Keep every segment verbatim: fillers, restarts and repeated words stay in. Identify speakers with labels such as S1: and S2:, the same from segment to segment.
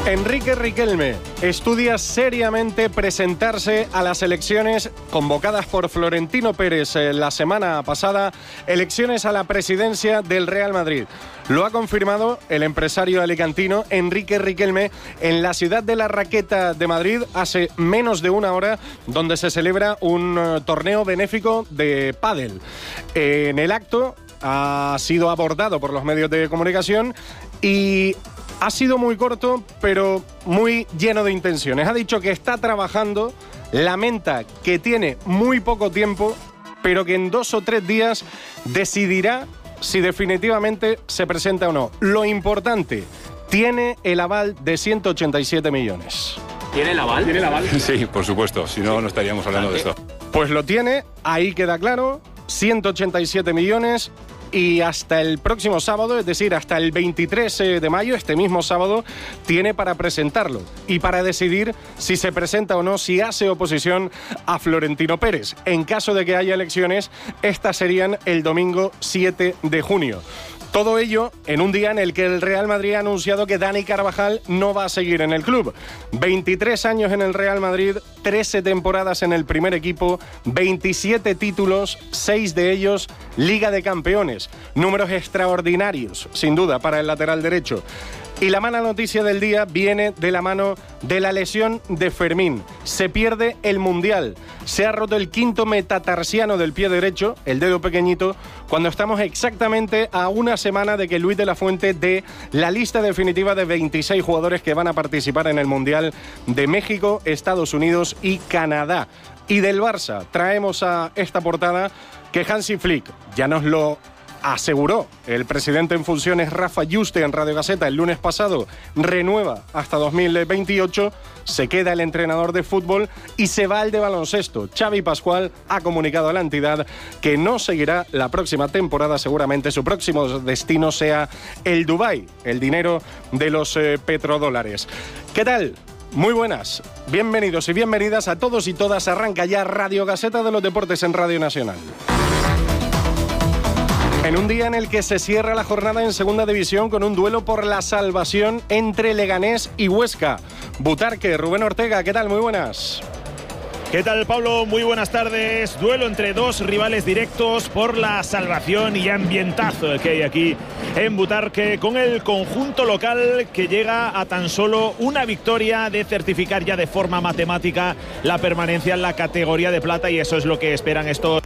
S1: Enrique Riquelme estudia seriamente presentarse a las elecciones convocadas por Florentino Pérez la semana pasada, elecciones a la presidencia del Real Madrid. Lo ha confirmado el empresario alicantino Enrique Riquelme en la ciudad de la Raqueta de Madrid hace menos de una hora, donde se celebra un uh, torneo benéfico de pádel. Eh, en el acto ha sido abordado por los medios de comunicación y ha sido muy corto, pero muy lleno de intenciones. Ha dicho que está trabajando, lamenta que tiene muy poco tiempo, pero que en dos o tres días decidirá si definitivamente se presenta o no. Lo importante, tiene el aval de ciento ochenta y siete millones.
S2: ¿Tiene el aval? ¿Tiene el aval?
S3: Sí, por supuesto, si no, no estaríamos hablando de esto.
S1: Pues lo tiene, ahí queda claro, ciento ochenta y siete millones. Y hasta el próximo sábado, es decir, hasta el veintitrés de mayo, este mismo sábado, tiene para presentarlo y para decidir si se presenta o no, si hace oposición a Florentino Pérez. En caso de que haya elecciones, estas serían el domingo siete de junio. Todo ello en un día en el que el Real Madrid ha anunciado que Dani Carvajal no va a seguir en el club. veintitrés años en el Real Madrid, trece temporadas en el primer equipo, veintisiete títulos, seis de ellos Liga de Campeones. Números extraordinarios, sin duda, para el lateral derecho. Y la mala noticia del día viene de la mano de la lesión de Fermín. Se pierde el Mundial. Se ha roto el quinto metatarsiano del pie derecho, el dedo pequeñito, cuando estamos exactamente a una semana de que Luis de la Fuente dé la lista definitiva de veintiséis jugadores que van a participar en el Mundial de México, Estados Unidos y Canadá. Y del Barça traemos a esta portada que Hansi Flick ya nos lo aseguró el presidente en funciones Rafa Yuste en Radio Gaceta el lunes pasado, renueva hasta dos mil veintiocho, se queda el entrenador de fútbol y se va el de baloncesto. Xavi Pascual ha comunicado a la entidad que no seguirá la próxima temporada, seguramente su próximo destino sea el Dubái, el dinero de los eh, petrodólares. ¿Qué tal? Muy buenas, bienvenidos y bienvenidas a todos y todas. Arranca ya Radio Gaceta de los Deportes en Radio Nacional. En un día en el que se cierra la jornada en Segunda División con un duelo por la salvación entre Leganés y Huesca. Butarque, Rubén Ortega, ¿qué tal? Muy buenas.
S4: ¿Qué tal, Pablo? Muy buenas tardes. Duelo entre dos rivales directos por la salvación y ambientazo el que hay aquí en Butarque, con el conjunto local que llega a tan solo una victoria de certificar ya de forma matemática la permanencia en la categoría de plata, y eso es lo que esperan estos.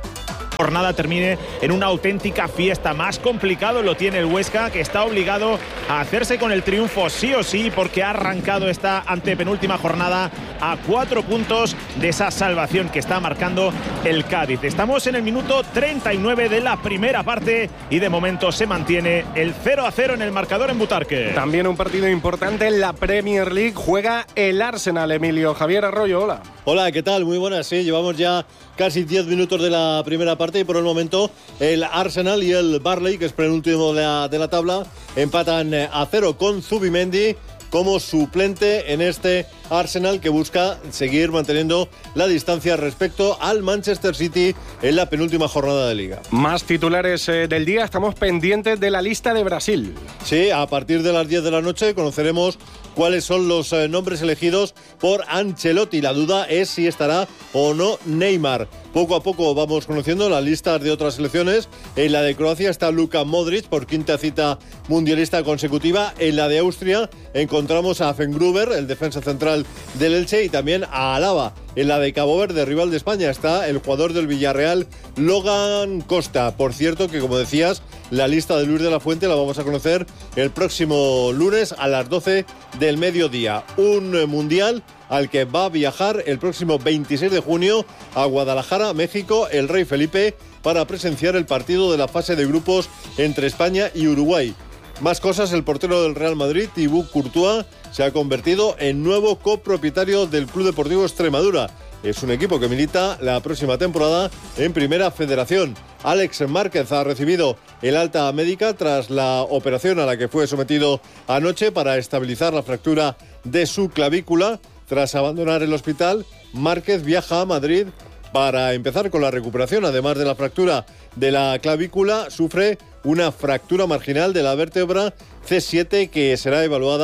S4: Jornada termine en una auténtica fiesta. Más complicado lo tiene el Huesca, que está obligado a hacerse con el triunfo sí o sí, porque ha arrancado esta antepenúltima jornada a cuatro puntos de esa salvación que está marcando el Cádiz. Estamos en el minuto treinta y nueve de la primera parte y de momento se mantiene el cero a cero en el marcador en Butarque.
S1: También un partido importante en la Premier League. Juega el Arsenal, Emilio. Javier Arroyo, hola.
S5: Hola, ¿qué tal? Muy buenas, sí, llevamos ya casi diez minutos de la primera parte y por el momento el Arsenal y el Burnley, que es penúltimo de la, de la tabla, empatan a cero con Zubimendi como suplente en este Arsenal, que busca seguir manteniendo la distancia respecto al Manchester City en la penúltima jornada de Liga.
S1: Más titulares eh, del día. Estamos pendientes de la lista de Brasil.
S5: Sí, a partir de las diez de la noche conoceremos cuáles son los eh, nombres elegidos por Ancelotti. La duda es si estará o no Neymar. Poco a poco vamos conociendo las listas de otras selecciones. En la de Croacia está Luka Modric por quinta cita mundialista consecutiva. En la de Austria encontramos a Fengruber, el defensa central del Elche, y también a Alaba. En la de Cabo Verde, rival de España, está el jugador del Villarreal, Logan Costa. Por cierto, que como decías, la lista de Luis de la Fuente la vamos a conocer el próximo lunes a las doce del mediodía. Un mundial al que va a viajar el próximo veintiséis de junio a Guadalajara, México, el Rey Felipe, para presenciar el partido de la fase de grupos entre España y Uruguay. Más cosas, el portero del Real Madrid, Thibaut Courtois, se ha convertido en nuevo copropietario del Club Deportivo Extremadura. Es un equipo que milita la próxima temporada en Primera Federación. Alex Márquez ha recibido el alta médica tras la operación a la que fue sometido anoche para estabilizar la fractura de su clavícula. Tras abandonar el hospital, Márquez viaja a Madrid para empezar con la recuperación. Además de la fractura de la clavícula, sufre una fractura marginal de la vértebra C siete que será evaluada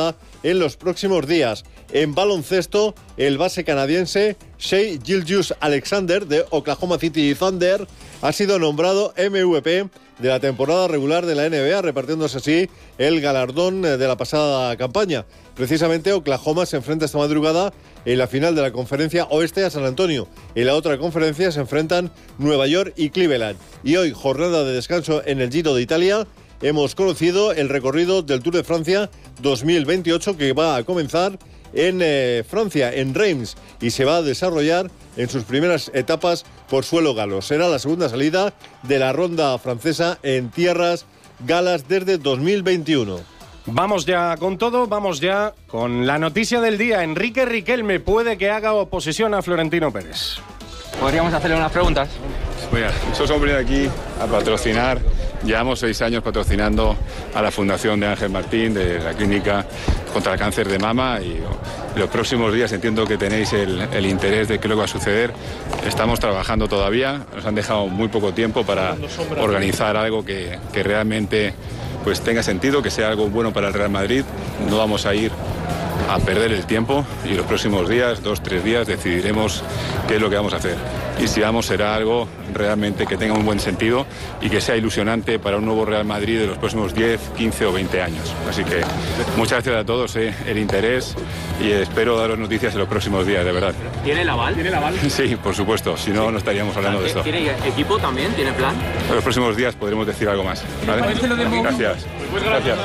S5: en los próximos días. En baloncesto, el base canadiense Shai Gilgeous-Alexander de Oklahoma City Thunder ha sido nombrado M V P de la temporada regular de la N B A, repartiéndose así el galardón de la pasada campaña. Precisamente Oklahoma se enfrenta esta madrugada en la final de la conferencia oeste a San Antonio. En la otra conferencia se enfrentan Nueva York y Cleveland. Y hoy, jornada de descanso en el Giro de Italia, hemos conocido el recorrido del Tour de Francia dos mil veintiocho que va a comenzar en eh, Francia, en Reims, y se va a desarrollar en sus primeras etapas por suelo galo. Será la segunda salida de la ronda francesa en tierras galas desde dos mil veintiuno.
S1: Vamos ya con todo, vamos ya con la noticia del día. Enrique Riquelme puede que haga oposición a Florentino Pérez.
S2: Podríamos hacerle unas preguntas.
S3: Mira, nosotros hemos venido aquí a patrocinar, llevamos seis años patrocinando a la Fundación de Ángel Martín, de la Clínica contra el Cáncer de Mama, y los próximos días entiendo que tenéis el, el interés de qué es lo que va a suceder. Estamos trabajando todavía, nos han dejado muy poco tiempo para organizar algo que, que realmente pues tenga sentido, que sea algo bueno para el Real Madrid. No vamos a ir a perder el tiempo y los próximos días, dos, tres días, decidiremos qué es lo que vamos a hacer. Y si vamos, será algo realmente que tenga un buen sentido y que sea ilusionante para un nuevo Real Madrid de los próximos diez, quince o veinte años. Así que muchas gracias a todos, eh, el interés, y espero daros noticias en los próximos días, de verdad.
S2: ¿Tiene el aval? ¿Tiene el aval?
S3: Sí, por supuesto, si no, no estaríamos hablando de esto.
S2: ¿Tiene equipo también? ¿Tiene plan?
S3: En los próximos días podremos decir algo más, ¿vale? Gracias. Gracias.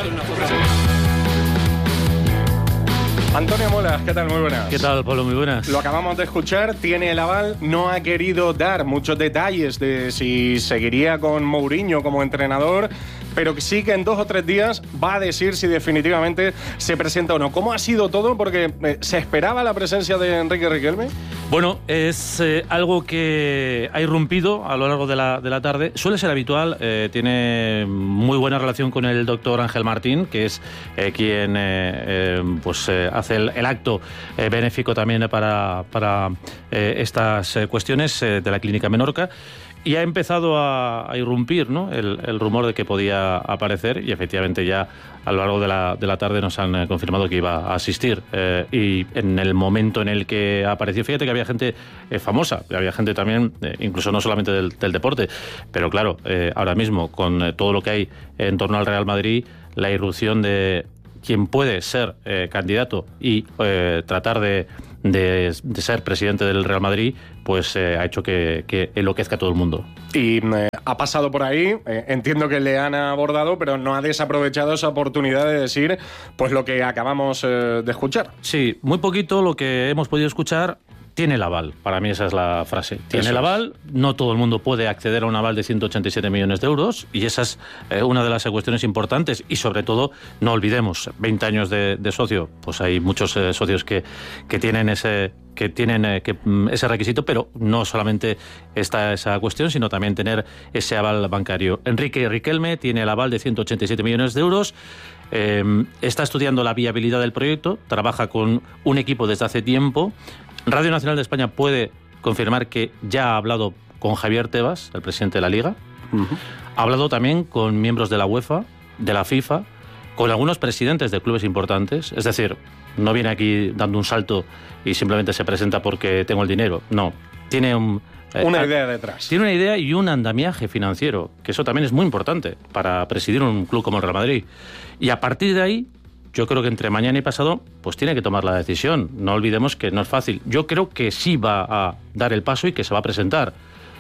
S1: Antonio Molas, ¿qué tal? Muy buenas.
S6: ¿Qué tal, Pablo? Muy buenas.
S1: Lo acabamos de escuchar, tiene el aval, no ha querido dar muchos detalles de si seguiría con Mourinho como entrenador, pero sí que en dos o tres días va a decir si definitivamente se presenta o no. ¿Cómo ha sido todo? Porque eh, ¿se esperaba la presencia de Enrique Riquelme?
S6: Bueno, es eh, algo que ha irrumpido a lo largo de la, de la tarde. Suele ser habitual, eh, tiene muy buena relación con el doctor Ángel Martín, que es eh, quien eh, eh, pues, eh, hace el, el acto eh, benéfico también para, para eh, estas eh, cuestiones eh, de la Clínica Menorca. Y ha empezado a, a irrumpir, ¿no?, el, el rumor de que podía aparecer, y efectivamente ya a lo largo de la, de la tarde nos han eh, confirmado que iba a asistir. Eh, y en el momento en el que apareció, fíjate que había gente eh, famosa, había gente también, eh, incluso no solamente del, del deporte, pero claro, eh, ahora mismo con eh, todo lo que hay en torno al Real Madrid, la irrupción de quien puede ser eh, candidato y eh, tratar de, de, de ser presidente del Real Madrid, pues eh, ha hecho que, que enloquezca a todo el mundo.
S1: Y eh, ha pasado por ahí, eh, entiendo que le han abordado, pero no ha desaprovechado esa oportunidad de decir pues lo que acabamos eh, de escuchar.
S6: Sí, muy poquito lo que hemos podido escuchar. Tiene el aval, para mí esa es la frase. Tiene Eso el aval, es. No todo el mundo puede acceder a un aval de ciento ochenta y siete millones de euros, y esa es eh, una de las cuestiones importantes. Y sobre todo, no olvidemos, veinte años de, de socio, pues hay muchos eh, socios que, que tienen ese que tienen eh, que, ese requisito, pero no solamente está esa cuestión, sino también tener ese aval bancario. Enrique Riquelme tiene el aval de ciento ochenta y siete millones de euros. Eh, está estudiando la viabilidad del proyecto, trabaja con un equipo desde hace tiempo. Radio Nacional de España puede confirmar que ya ha hablado con Javier Tebas, el presidente de la Liga. Uh-huh. Ha hablado también con miembros de la UEFA, de la FIFA, con algunos presidentes de clubes importantes. Es decir, no viene aquí dando un salto y simplemente se presenta porque tengo el dinero. No, tiene un...
S1: Eh, una idea detrás.
S6: Tiene una idea y un andamiaje financiero, que eso también es muy importante para presidir un club como el Real Madrid. Y a partir de ahí, yo creo que entre mañana y pasado, pues tiene que tomar la decisión. No olvidemos que no es fácil. Yo creo que sí va a dar el paso y que se va a presentar,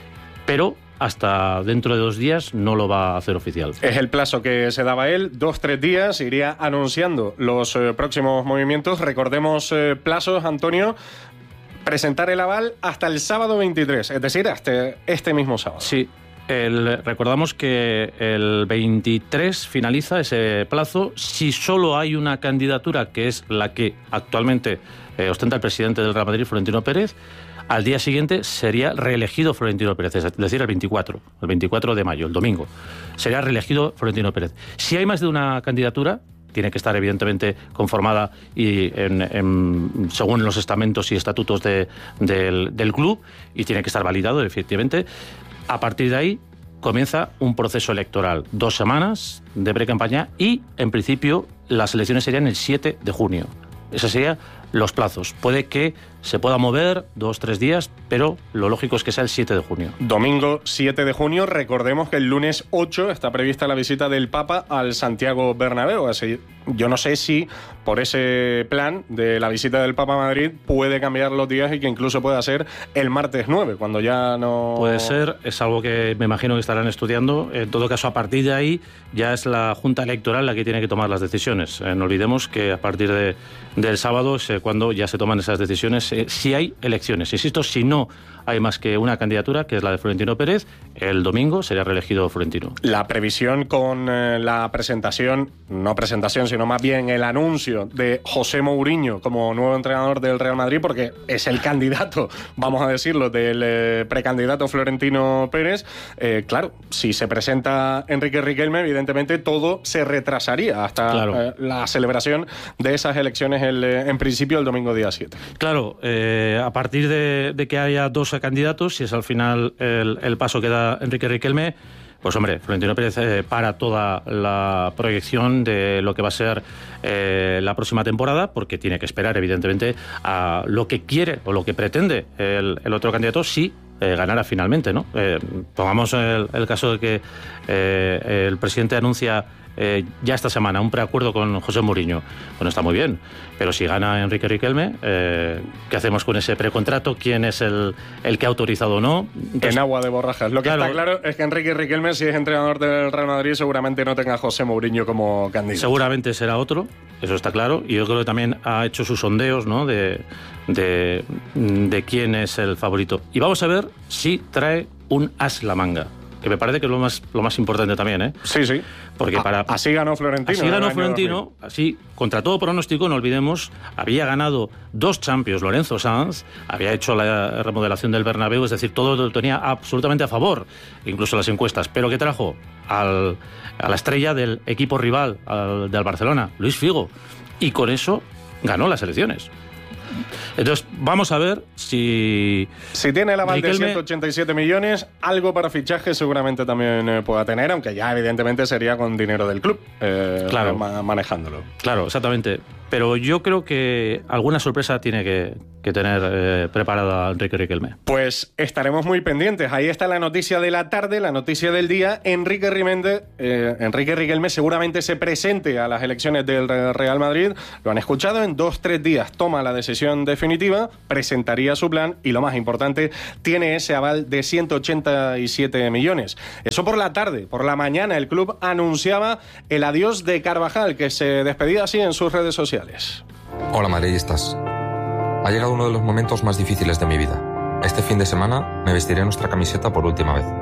S6: pero hasta dentro de dos días no lo va a hacer oficial.
S1: Es el plazo que se daba él, dos, tres días, iría anunciando los eh, próximos movimientos. Recordemos eh, plazos, Antonio. Presentar el aval hasta el sábado veintitrés, es decir, hasta este mismo sábado.
S6: Sí, el, recordamos que el veintitrés finaliza ese plazo. Si solo hay una candidatura, que es la que actualmente eh, ostenta el presidente del Real Madrid, Florentino Pérez, al día siguiente sería reelegido Florentino Pérez, es decir, el veinticuatro, el veinticuatro de mayo, el domingo, sería reelegido Florentino Pérez. Si hay más de una candidatura, tiene que estar evidentemente conformada y en, en, según los estamentos y estatutos de, del, del club, y tiene que estar validado efectivamente. A partir de ahí comienza un proceso electoral. Dos semanas de pre-campaña y, en principio, las elecciones serían el siete de junio. Esos serían los plazos. Puede que se pueda mover dos, tres días, pero lo lógico es que sea el siete de junio.
S1: Domingo siete de junio. Recordemos que el lunes ocho está prevista la visita del Papa al Santiago Bernabéu. Así, yo no sé si por ese plan de la visita del Papa a Madrid puede cambiar los días y que incluso pueda ser el martes nueve, cuando ya no...
S6: Puede ser, es algo que me imagino que estarán estudiando. En todo caso, a partir de ahí ya es la Junta Electoral la que tiene que tomar las decisiones. Eh, no olvidemos que a partir de, del sábado es cuando ya se toman esas decisiones. Eh, si hay elecciones, insisto, si no hay más que una candidatura, que es la de Florentino Pérez, el domingo sería reelegido Florentino.
S1: La previsión con eh, la presentación, no presentación, sino más bien el anuncio de José Mourinho como nuevo entrenador del Real Madrid, porque es el candidato, vamos a decirlo, del eh, precandidato Florentino Pérez. Eh, claro, si se presenta Enrique Riquelme, evidentemente todo se retrasaría hasta claro. eh, la celebración de esas elecciones el, eh, en principio el domingo día siete.
S6: Claro, eh, a partir de, de que haya dos candidatos, si es al final el, el paso que da Enrique Riquelme, pues hombre, Florentino Pérez eh, para toda la proyección de lo que va a ser eh, la próxima temporada, porque tiene que esperar evidentemente a lo que quiere o lo que pretende el, el otro candidato, si eh, ganara finalmente, ¿no? Eh, pongamos el, el caso de que eh, el presidente anuncia Eh, ya esta semana un preacuerdo con José Mourinho. Bueno, está muy bien, pero si gana Enrique Riquelme, eh, ¿qué hacemos con ese precontrato? ¿Quién es el, el que ha autorizado o no? Entonces,
S1: en agua de borrajas. Lo que
S6: claro,
S1: está claro es que Enrique Riquelme, si es entrenador del Real Madrid, seguramente no tenga a José Mourinho como candidato.
S6: Seguramente será otro, eso está claro, y yo creo que también ha hecho sus sondeos, ¿no?, de, de, de quién es el favorito. Y vamos a ver si trae un as la manga, que me parece que es lo más, lo más importante también, ¿eh?
S1: Sí, sí.
S6: Porque
S1: a,
S6: para,
S1: así ganó Florentino.
S6: Así ganó Florentino, así, contra todo pronóstico, no olvidemos, había ganado dos Champions Lorenzo Sanz, había hecho la remodelación del Bernabéu, es decir, todo lo tenía absolutamente a favor, incluso las encuestas. Pero ¿qué trajo? Al, a la estrella del equipo rival, al, del Barcelona, Luis Figo. Y con eso ganó las elecciones. Entonces, vamos a ver si...
S1: Si tiene el aval
S6: Riquelme...
S1: de ciento ochenta y siete millones, algo para fichaje seguramente también eh, pueda tener, aunque ya evidentemente sería con dinero del club, eh,
S6: claro.
S1: ma- manejándolo.
S6: Claro, exactamente. Pero yo creo que alguna sorpresa tiene que, que tener eh, preparada Enrique Riquelme.
S1: Pues estaremos muy pendientes. Ahí está la noticia de la tarde, la noticia del día. Enrique Riquelme, eh, Enrique Riquelme seguramente se presente a las elecciones del Real Madrid. Lo han escuchado, en dos, tres días toma la decisión definitiva, presentaría su plan y, lo más importante, tiene ese aval de ciento ochenta y siete millones. Eso por la tarde. Por la mañana el club anunciaba el adiós de Carvajal, que se despedía así en sus redes sociales.
S7: Hola madridistas. Ha llegado uno de los momentos más difíciles de mi vida. Este fin de semana me vestiré nuestra camiseta por última vez.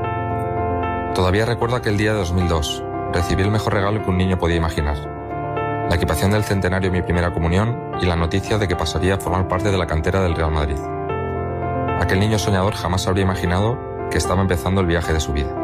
S7: Todavía recuerdo aquel día de dos mil dos. Recibí el mejor regalo que un niño podía imaginar. La equipación del centenario de mi primera comunión y la noticia de que pasaría a formar parte de la cantera del Real Madrid. Aquel niño soñador jamás habría imaginado que estaba empezando el viaje de su vida.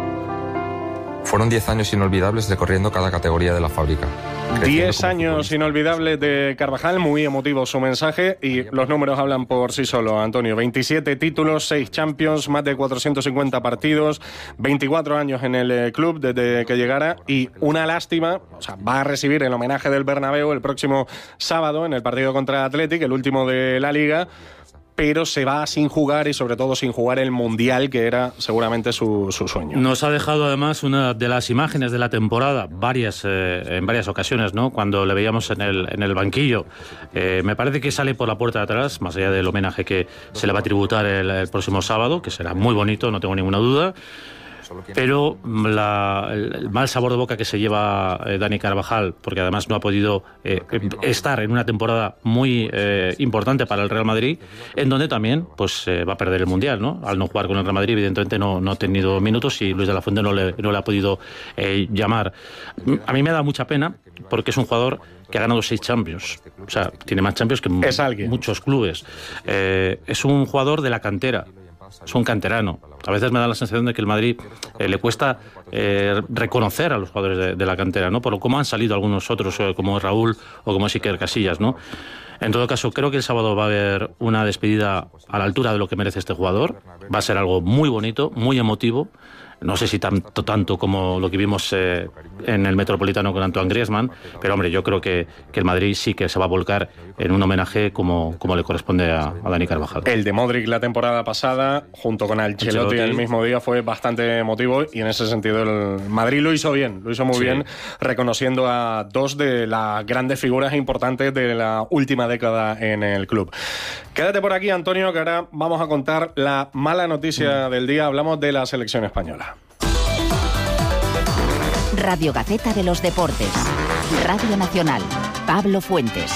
S7: Fueron diez años inolvidables recorriendo cada categoría de la fábrica.
S1: Diez años inolvidables de Carvajal, muy emotivo su mensaje y los números hablan por sí solos, Antonio. veintisiete títulos, seis Champions, más de cuatrocientos cincuenta partidos, veinticuatro años en el club desde que llegara y una lástima, o sea, va a recibir el homenaje del Bernabéu el próximo sábado en el partido contra Athletic, el último de la Liga, pero se va sin jugar y sobre todo sin jugar el Mundial, que era seguramente su, su sueño.
S6: Nos ha dejado además una de las imágenes de la temporada, varias eh, en varias ocasiones, ¿no?, cuando le veíamos en el, en el banquillo. Eh, me parece que sale por la puerta de atrás, más allá del homenaje que se le va a tributar el, el próximo sábado, que será muy bonito, no tengo ninguna duda. Pero la, el, el mal sabor de boca que se lleva eh, Dani Carvajal, porque además no ha podido eh, estar en una temporada muy eh, importante para el Real Madrid, en donde también pues eh, va a perder el Mundial, ¿no? Al no jugar con el Real Madrid, evidentemente no, no ha tenido minutos y Luis de la Fuente no le, no le ha podido eh, llamar. A mí me da mucha pena porque es un jugador que ha ganado seis Champions. O sea, tiene más Champions que m- muchos clubes. Eh, es un jugador de la cantera. Es un canterano. A veces me da la sensación de que el Madrid eh, le cuesta eh, reconocer a los jugadores de, de la cantera, ¿no? Por lo como han salido algunos otros, eh, como Raúl o como Iker Casillas, ¿no? En todo caso, creo que el sábado va a haber una despedida a la altura de lo que merece este jugador. Va a ser algo muy bonito, muy emotivo. no sé si tanto, tanto como lo que vimos eh, en el Metropolitano con Antoine Griezmann, pero hombre, yo creo que, que el Madrid sí que se va a volcar en un homenaje como, como le corresponde a, a Dani Carvajal.
S1: El de Modric la temporada pasada, junto con Ancelotti, Ancelotti el mismo día, fue bastante emotivo, y en ese sentido el Madrid lo hizo bien, lo hizo muy sí. bien, reconociendo a dos de las grandes figuras importantes de la última década en el club. Quédate por aquí, Antonio, que ahora vamos a contar la mala noticia mm. del día. Hablamos de la selección española.
S8: Radio Gaceta de los Deportes. Radio Nacional. Pablo Fuentes.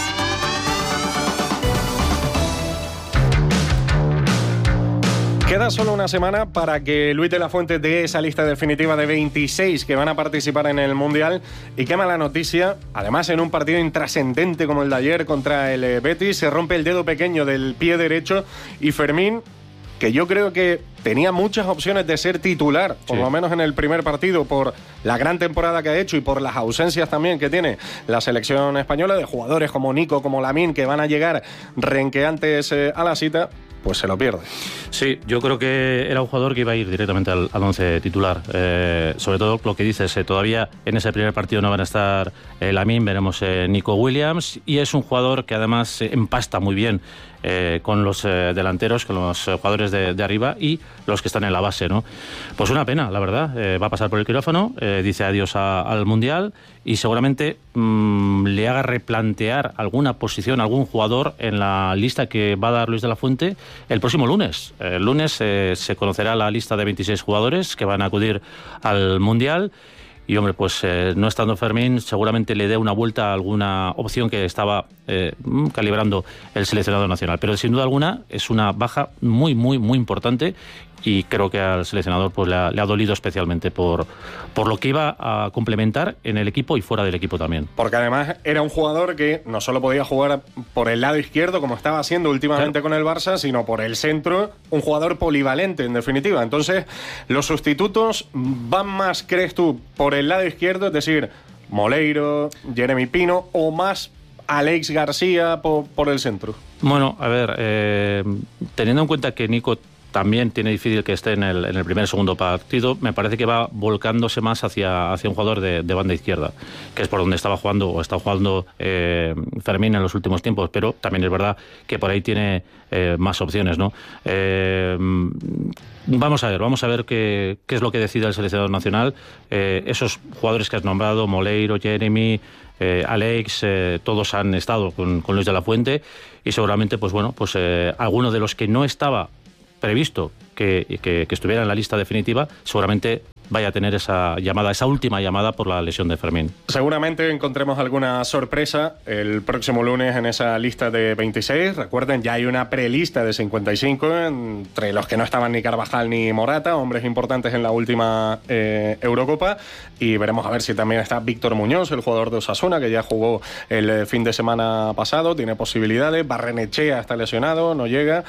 S1: Queda solo una semana para que Luis de la Fuente dé esa lista definitiva de veintiséis que van a participar en el Mundial. Y qué mala noticia, además en un partido intrascendente como el de ayer contra el Betis, se rompe el dedo pequeño del pie derecho y Fermín, que yo creo que tenía muchas opciones de ser titular, por sí. lo menos en el primer partido, por la gran temporada que ha hecho y por las ausencias también que tiene la selección española, de jugadores como Nico, como Lamine, que van a llegar renqueantes eh, a la cita, pues se lo pierde.
S6: Sí, yo creo que era un jugador que iba a ir directamente al, al once titular. Eh, sobre todo lo que dices, eh, todavía en ese primer partido no van a estar eh, Lamine, veremos eh, Nico Williams, y es un jugador que además eh, empasta muy bien eh, con los eh, delanteros, con los eh, jugadores de, de arriba y los que están en la base, ¿no? Pues una pena, la verdad. Eh, va a pasar por el quirófano, eh, dice adiós a, al Mundial, y seguramente mmm, le haga replantear alguna posición, algún jugador en la lista que va a dar Luis de la Fuente el próximo lunes. El lunes eh, se conocerá la lista de veintiséis jugadores que van a acudir al Mundial. Y, hombre, pues eh, no estando Fermín, seguramente le dé una vuelta a alguna opción que estaba eh, calibrando el seleccionador nacional. Pero, sin duda alguna, es una baja muy, muy, muy importante, y creo que al seleccionador pues le ha, le ha dolido especialmente por, por lo que iba a complementar en el equipo y fuera del equipo también.
S1: Porque además era un jugador que no solo podía jugar por el lado izquierdo, como estaba haciendo últimamente claro. con el Barça, sino por el centro, un jugador polivalente, en definitiva. Entonces, los sustitutos van más, ¿crees tú, por el lado izquierdo? Es decir, Moleiro, Jeremy Pino, o más Alex García por, por el centro.
S6: Bueno, a ver, eh, teniendo en cuenta que Nico también tiene difícil que esté en el, en el primer o segundo partido, me parece que va volcándose más hacia, hacia un jugador de, de banda izquierda, que es por donde estaba jugando o está jugando eh, Fermín en los últimos tiempos, pero también es verdad que por ahí tiene eh, más opciones, ¿no? Eh, vamos a ver, vamos a ver qué, qué es lo que decide el seleccionador nacional. Eh, esos jugadores que has nombrado, Moleiro, Jeremy, eh, Alex, eh, todos han estado con, con Luis de la Fuente, y seguramente, pues bueno, pues eh, alguno de los que no estaba previsto que, que, que estuviera en la lista definitiva, seguramente vaya a tener esa llamada, esa última llamada por la lesión de Fermín.
S1: Seguramente encontremos alguna sorpresa el próximo lunes en esa lista de veintiséis. Recuerden, ya hay una prelista de cincuenta y cinco, entre los que no estaban ni Carvajal ni Morata, hombres importantes en la última eh, Eurocopa, y veremos a ver si también está Víctor Muñoz, el jugador de Osasuna, que ya jugó el fin de semana pasado, tiene posibilidades. Barrenechea está lesionado, no llega,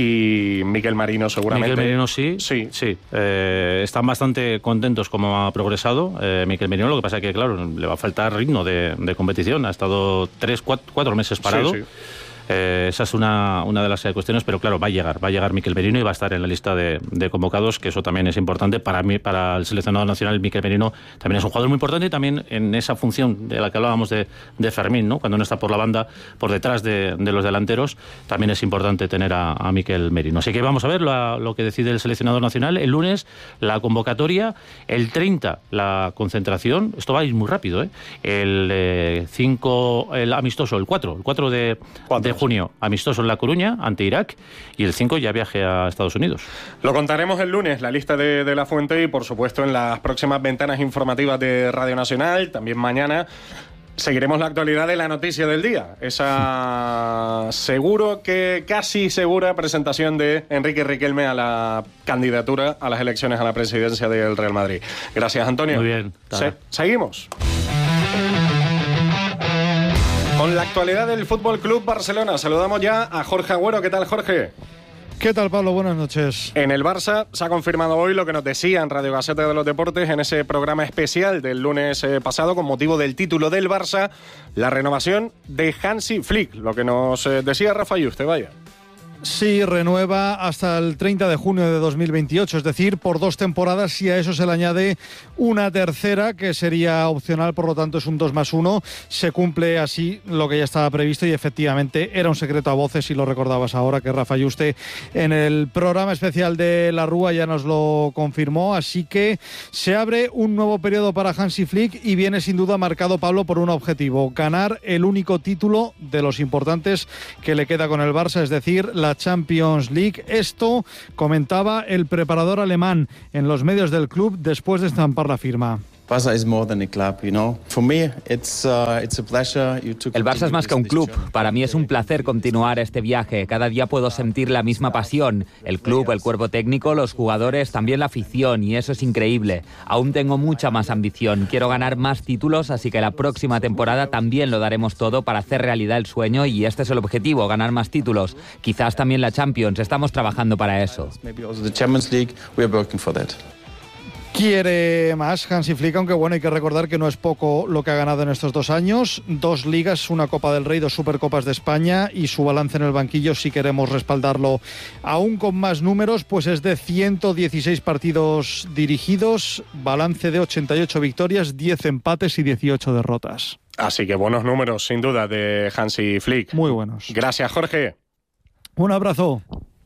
S1: y Miquel Merino seguramente.
S6: Miquel Merino sí,
S1: sí,
S6: sí. Eh, están bastante contentos como ha progresado eh, Miquel Merino. Lo que pasa es que, claro, le va a faltar ritmo de, de competición. Ha estado tres, cuatro, cuatro meses parado. Sí, sí. Eh, esa es una, una de las cuestiones, pero claro, va a llegar, va a llegar Miquel Merino y va a estar en la lista de, de convocados, que eso también es importante para mí, para el seleccionador nacional. Miquel Merino también es un jugador muy importante, y también en esa función de la que hablábamos de, de Fermín, ¿no? Cuando no está por la banda, por detrás de, de los delanteros, también es importante tener a, a Miquel Merino. Así que vamos a ver lo, lo que decide el seleccionador nacional. El lunes la convocatoria, el treinta la concentración, esto va a ir muy rápido, ¿eh? El cinco, eh, el amistoso, el cuatro, el cuatro de, de junio, amistoso en La Coruña ante Irak, y el cinco ya viaje a Estados Unidos.
S1: Lo contaremos el lunes, la lista de, de La Fuente, y por supuesto en las próximas ventanas informativas de Radio Nacional. También mañana seguiremos la actualidad de la noticia del día, esa seguro que casi segura presentación de Enrique Riquelme a la candidatura a las elecciones a la presidencia del Real Madrid. Gracias, Antonio.
S6: Muy bien.
S1: Se- seguimos con la actualidad del Fútbol Club Barcelona. Saludamos ya a Jorge Agüero. ¿Qué tal, Jorge?
S9: ¿Qué tal, Pablo? Buenas noches.
S1: En el Barça se ha confirmado hoy lo que nos decía en Radio Gaceta de los Deportes en ese programa especial del lunes eh, pasado con motivo del título del Barça, la renovación de Hansi Flick, lo que nos eh, decía Rafa Yuste, vaya.
S9: Sí, renueva hasta el treinta de junio de dos mil veintiocho, es decir, por dos temporadas, y a eso se le añade una tercera que sería opcional, por lo tanto es un dos más uno. Se cumple así lo que ya estaba previsto y efectivamente era un secreto a voces, y lo recordabas ahora, que Rafa Yuste en el programa especial de La Rúa ya nos lo confirmó. Así que se abre un nuevo periodo para Hansi Flick y viene sin duda marcado, Pablo, por un objetivo: ganar el único título de los importantes que le queda con el Barça, es decir, la Champions League. Esto comentaba el preparador alemán en los medios del club después de estampar la firma.
S10: El Barça es más que un club. Para mí es un placer continuar este viaje. Cada día puedo sentir la misma pasión. El club, el cuerpo técnico, los jugadores, también la afición, y eso es increíble. Aún tengo mucha más ambición. Quiero ganar más títulos, así que la próxima temporada también lo daremos todo para hacer realidad el sueño, y este es el objetivo: ganar más títulos. Quizás también la Champions. Estamos trabajando para eso.
S9: Quiere más Hansi Flick, aunque bueno, hay que recordar que no es poco lo que ha ganado en estos dos años: dos ligas, una Copa del Rey, dos Supercopas de España, y su balance en el banquillo, si queremos respaldarlo aún con más números, pues es de ciento dieciséis partidos dirigidos, balance de ochenta y ocho victorias, diez empates y dieciocho derrotas.
S1: Así que buenos números, sin duda, de Hansi Flick.
S9: Muy buenos.
S1: Gracias, Jorge.
S9: Un abrazo.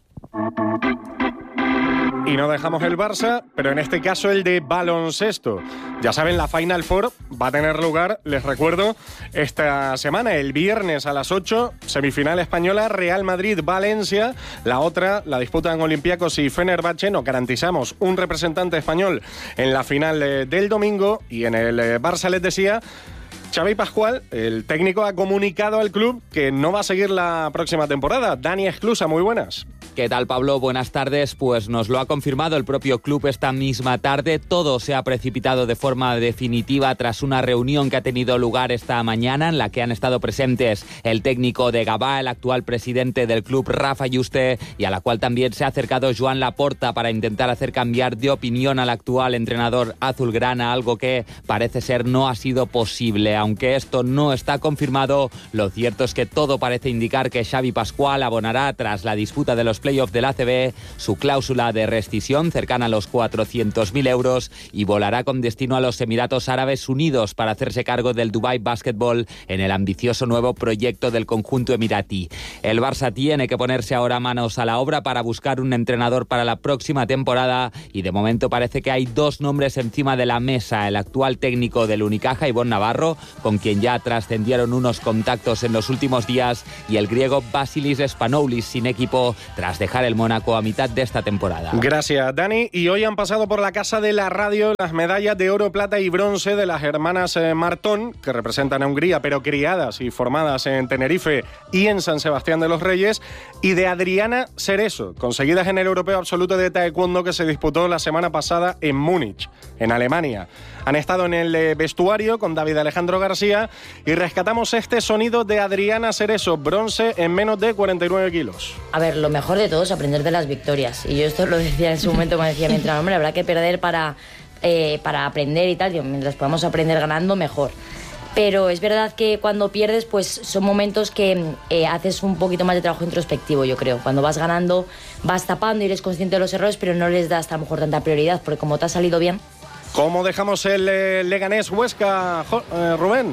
S1: Y no dejamos el Barça, pero en este caso el de baloncesto. Ya saben, la Final Four va a tener lugar, les recuerdo, esta semana, el viernes a las ocho, semifinal española, Real Madrid-Valencia. La otra la disputan Olympiacos y Fenerbahce. Nos garantizamos un representante español en la final eh, del domingo. Y en el eh, Barça, les decía, Xavi Pascual, el técnico, ha comunicado al club que no va a seguir la próxima temporada. Dani Esclusa, muy buenas.
S10: ¿Qué tal, Pablo? Buenas tardes. Pues nos lo ha confirmado el propio club esta misma tarde. Todo se ha precipitado de forma definitiva tras una reunión que ha tenido lugar esta mañana, en la que han estado presentes el técnico de Gavà, el actual presidente del club, Rafa Yuste, y a la cual también se ha acercado Joan Laporta para intentar hacer cambiar de opinión al actual entrenador azulgrana, algo que parece ser no ha sido posible. Aunque esto no está confirmado, lo cierto es que todo parece indicar que Xavi Pascual abonará, tras la disputa de los playoffs del A C B, su cláusula de rescisión cercana a los cuatrocientos mil euros y volará con destino a los Emiratos Árabes Unidos para hacerse cargo del Dubai Basketball en el ambicioso nuevo proyecto del conjunto emiratí. El Barça tiene que ponerse ahora manos a la obra para buscar un entrenador para la próxima temporada, y de momento parece que hay dos nombres encima de la mesa: el actual técnico del Unicaja, Ivonne Navarro, con quien ya trascendieron unos contactos en los últimos días, y el griego Vasilis Spanoulis, sin equipo tras dejar el Mónaco a mitad de esta temporada.
S1: Gracias, Dani. Y hoy han pasado por la Casa de la Radio las medallas de oro, plata y bronce de las hermanas eh, Martón, que representan a Hungría, pero criadas y formadas en Tenerife y en San Sebastián de los Reyes, y de Adriana Cerezo, conseguidas en el Europeo Absoluto de Taekwondo que se disputó la semana pasada en Múnich, en Alemania. Han estado en el eh, vestuario con David Alejandro García y rescatamos este sonido de Adriana Cerezo, bronce en menos de cuarenta y nueve kilos.
S11: A ver, lo mejor de todo es aprender de las victorias. Y yo esto lo decía en su momento, me decía mi entrenador, hombre, habrá que perder para, eh, para aprender y tal. Yo, mientras podamos aprender ganando, mejor. Pero es verdad que cuando pierdes, pues son momentos que eh, haces un poquito más de trabajo introspectivo, yo creo. Cuando vas ganando, vas tapando y eres consciente de los errores, pero no les das a lo mejor tanta prioridad, porque como te ha salido bien.
S1: ¿Cómo dejamos el eh, Leganés Huesca, eh, Rubén?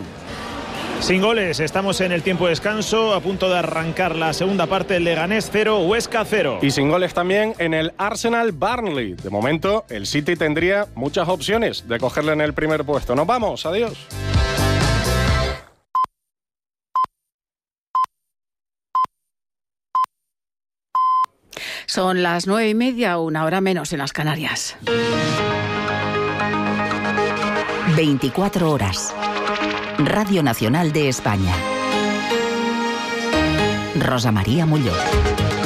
S4: Sin goles, estamos en el tiempo de descanso, a punto de arrancar la segunda parte. El Leganés cero, Huesca cero.
S1: Y sin goles también en el Arsenal Burnley. De momento, el City tendría muchas opciones de cogerle en el primer puesto. Nos vamos, adiós.
S12: Son las nueve y media, una hora menos en las Canarias.
S8: veinticuatro horas. Radio Nacional de España. Rosa María Muñoz.